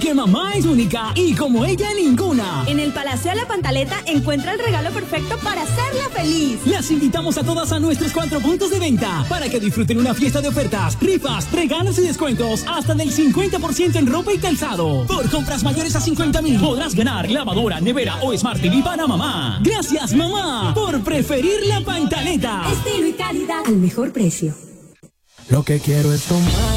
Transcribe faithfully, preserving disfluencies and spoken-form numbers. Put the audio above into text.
porque mamá es única y como ella ninguna. En el Palacio de la Pantaleta encuentra el regalo perfecto para hacerla feliz. Las invitamos a todas a nuestros cuatro puntos de venta para que disfruten una fiesta de ofertas, rifas, regalos y descuentos hasta del cincuenta por ciento en ropa y calzado. Por compras mayores a cincuenta mil podrás ganar lavadora, nevera o Smart T V para mamá. Gracias, mamá, por preferir la Pantaleta. Estilo y calidad al mejor precio. Lo que quiero es tomar